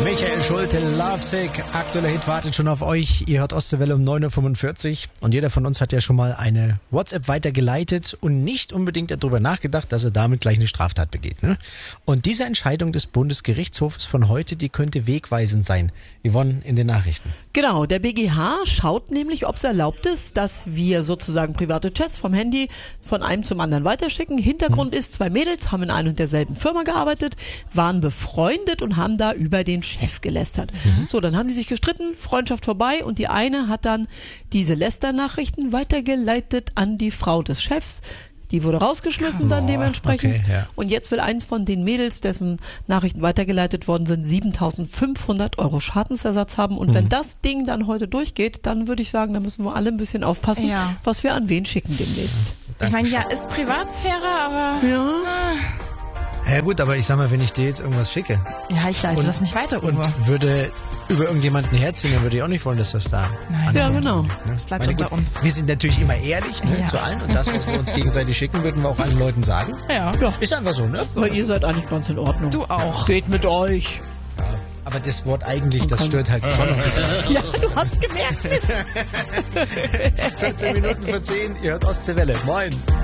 Michael Schulte, Lovesick, aktueller Hit wartet schon auf euch. Ihr hört Ostseewelle um 9.45 Uhr und jeder von uns hat ja schon mal eine WhatsApp weitergeleitet und nicht unbedingt darüber nachgedacht, dass er damit gleich eine Straftat begeht. Ne? Und diese Entscheidung des Bundesgerichtshofes von heute, die könnte wegweisend sein. Yvonne in den Nachrichten. Genau, der BGH schaut nämlich, ob es erlaubt ist, dass wir sozusagen private Chats vom Handy von einem zum anderen weiterschicken. Hintergrund ist, zwei Mädels haben in einer und derselben Firma gearbeitet, waren befreundet und haben da über den Chef gelästert. So, dann haben die sich gestritten, Freundschaft vorbei und die eine hat dann diese Lästernachrichten weitergeleitet an die Frau des Chefs. Die wurde rausgeschmissen dann dementsprechend. Okay, ja. Und jetzt will eins von den Mädels, dessen Nachrichten weitergeleitet worden sind, 7.500 € Schadensersatz haben. Und wenn das Ding dann heute durchgeht, dann würde ich sagen, da müssen wir alle ein bisschen aufpassen, Ja. was wir an wen schicken demnächst. Ich meine, ja, ist Privatsphäre, aber... Ja. Ja gut, aber ich sag mal, wenn ich dir jetzt irgendwas schicke Ja, ich leite das nicht weiter, und Uwe. würde über irgendjemanden herziehen, dann würde ich auch nicht wollen, dass das da Nein. Ja, ankommt. genau. Ne? Das bleibt Meine, unter gut, uns. Wir sind natürlich immer ehrlich, ne, Ja. zu allen und das, was wir uns gegenseitig schicken, würden wir auch allen Leuten sagen. Ja. Ja. Ist einfach so, ne? Aber ihr seid eigentlich ganz in Ordnung. Du auch. Geht mit euch. Aber das Wort eigentlich, das stört halt schon noch ein bisschen. Ja, du hast gemerkt, Mist. 14 Minuten vor 10, ihr hört Ostseewelle. Moin.